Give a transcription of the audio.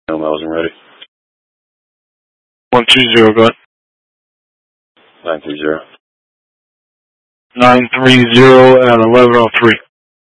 I wasn't ready. 120, go ahead. 930. 930 at 1103.